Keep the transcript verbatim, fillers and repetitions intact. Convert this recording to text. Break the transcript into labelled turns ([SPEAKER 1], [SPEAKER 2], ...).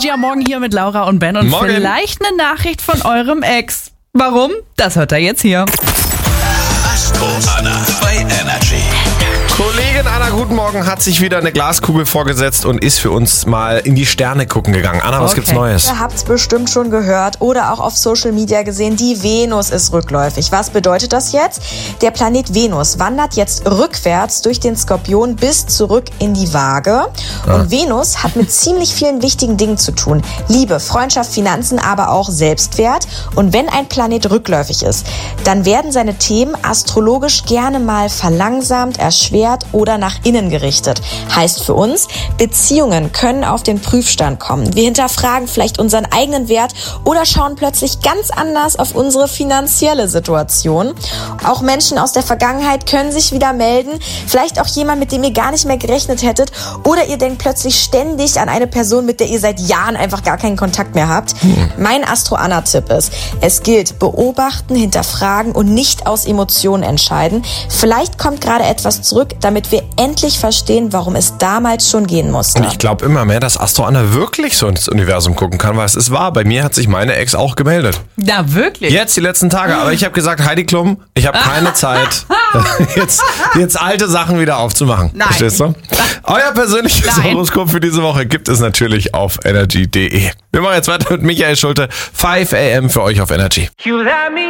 [SPEAKER 1] Energy am Morgen hier mit Laura und Ben und
[SPEAKER 2] Morgen.
[SPEAKER 1] Vielleicht eine Nachricht von eurem Ex. Warum? Das hört er jetzt hier.
[SPEAKER 3] Astro Anna bei Energy.
[SPEAKER 2] Kollegin Anna, guten Morgen, hat sich wieder eine Glaskugel vorgesetzt und ist für uns mal in die Sterne gucken gegangen. Anna, was
[SPEAKER 1] Okay.
[SPEAKER 2] gibt's Neues?
[SPEAKER 4] Ihr habt's bestimmt schon gehört oder auch auf Social Media gesehen, die Venus ist rückläufig. Was bedeutet das jetzt? Der Planet Venus wandert jetzt rückwärts durch den Skorpion bis zurück in die Waage. Und Venus hat mit ziemlich vielen wichtigen Dingen zu tun. Liebe, Freundschaft, Finanzen, aber auch Selbstwert. Und wenn ein Planet rückläufig ist, dann werden seine Themen astrologisch gerne mal verlangsamt, erschwert oder nach innen gerichtet. Heißt für uns, Beziehungen können auf den Prüfstand kommen. Wir hinterfragen vielleicht unseren eigenen Wert oder schauen plötzlich ganz anders auf unsere finanzielle Situation. Auch Menschen aus der Vergangenheit können sich wieder melden. Vielleicht auch jemand, mit dem ihr gar nicht mehr gerechnet hättet. Oder ihr denkt plötzlich ständig an eine Person, mit der ihr seit Jahren einfach gar keinen Kontakt mehr habt. Mein Astro-Anna-Tipp ist, es gilt, beobachten, hinterfragen und nicht aus Emotionen entscheiden. Vielleicht kommt gerade etwas zurück, damit wir endlich verstehen, warum es damals schon gehen musste.
[SPEAKER 2] Und ich glaube immer mehr, dass Astro Anna wirklich so ins Universum gucken kann, weil es ist wahr. Bei mir hat sich meine Ex auch gemeldet.
[SPEAKER 1] Na, wirklich?
[SPEAKER 2] Jetzt, die letzten Tage. Aber ich habe gesagt, Heidi Klum, ich habe keine Zeit, jetzt, jetzt alte Sachen wieder aufzumachen.
[SPEAKER 1] Nein.
[SPEAKER 2] Verstehst du? Euer persönliches
[SPEAKER 1] Nein.
[SPEAKER 2] Horoskop für diese Woche gibt es natürlich auf energy punkt de. Wir machen jetzt weiter mit Michael Schulte. fünf a m für euch auf Energy.
[SPEAKER 5] You let me